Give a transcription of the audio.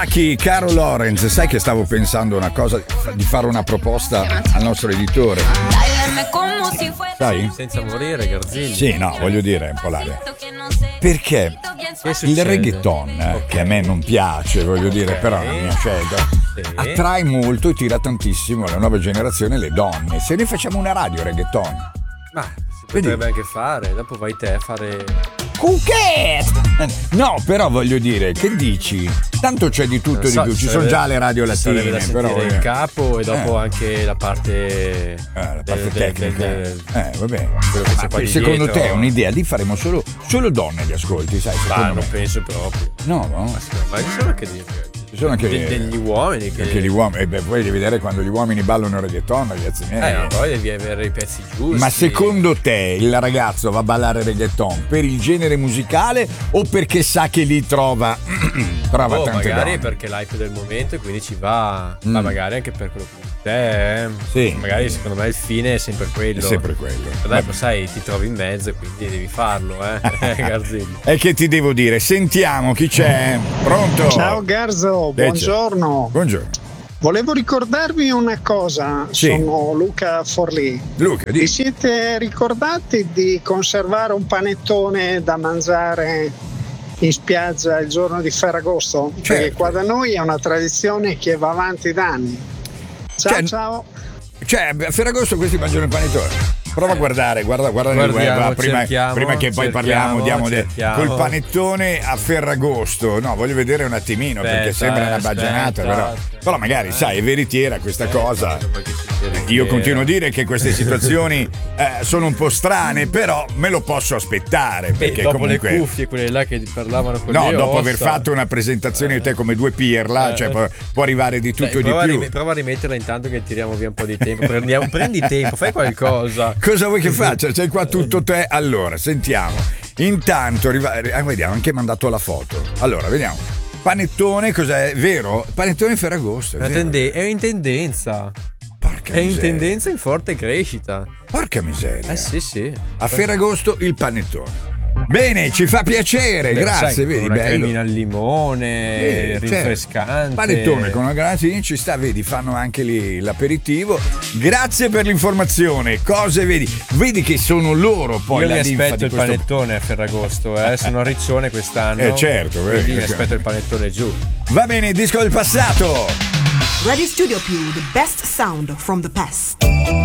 Caro Lorenz, sai che stavo pensando una cosa, di fare una proposta al nostro editore. Sai? Senza morire, Garzini. Sì, no, voglio dire un po' l'aria. Perché il reggaeton, che a me non piace, voglio dire, però è la mia scelta, attrae molto e tira tantissimo la nuova generazione, le donne. Se ne facciamo una radio reggaeton. Ma si potrebbe anche fare, dopo vai te a fare... Cuchet! No, però voglio dire, che dici? Tanto c'è di tutto e di più, ci sono già le radio latine, da però il capo e dopo anche la parte tecnica. Vabbè. dietro. Secondo te è un'idea di faremo solo donne gli ascolti, sai? Non penso proprio. No? Ma ci sono anche dire. Ci sono anche degli uomini che... Anche gli uomini, poi devi vedere quando gli uomini ballano il reggaeton, ragazzi miei. No, poi devi avere i pezzi giusti. Ma secondo te il ragazzo va a ballare reggaeton per il genere musicale o perché sa che lì trova tante magari donne? Perché l'hype del momento e quindi ci va, ma magari anche per quello che te, sì. Magari secondo me il fine è sempre quello. È sempre quello. Dai, sai, ti trovi in mezzo e quindi devi farlo, Garzini. E che ti devo dire? Sentiamo chi c'è. Pronto? Ciao Garzo, buongiorno. Buongiorno. Volevo ricordarvi una cosa, sì. Sono Luca Forlì. Luca, vi siete ricordati di conservare un panettone da mangiare in spiaggia il giorno di Ferragosto? Certo. Perché qua da noi è una tradizione che va avanti da anni. Ciao. Cioè, a Ferragosto questi mangiano il panettone. Prova a guardare nel web prima che poi parliamo, col panettone a Ferragosto. No, voglio vedere un attimino perché sembra una baggianata, però magari sai, è veritiera questa cosa. Io continuo a dire che queste situazioni sono un po' strane, però me lo posso aspettare perché dopo comunque le cuffie, quelle là che parlavano con no, dopo aver fatto una presentazione di te come due pirla, cioè può arrivare di tutto e di più. Prova a rimetterla intanto che tiriamo via un po' di tempo. Prendi tempo, fai qualcosa. Cosa vuoi che faccia? C'hai qua tutto te. Allora, sentiamo. Intanto vediamo, anche mandato la foto. Allora, vediamo. Panettone, cos'è? Vero? Panettone Ferragosto. È in tendenza. Porca miseria. In tendenza in forte crescita. Porca miseria. Sì. A Ferragosto il panettone. Bene, ci fa piacere, grazie, sai, vedi, una bello. cremina al limone, rinfrescante. Panettone con una granatina ci sta, vedi, fanno anche lì l'aperitivo. Grazie per l'informazione. Cose vedi che sono loro poi. Io la mi linfa aspetto di il panettone a Ferragosto, sono a Riccione quest'anno. Certo, quindi mi aspetto il panettone giù. Va bene, disco del passato. Radio Studio Più, the best sound from the past.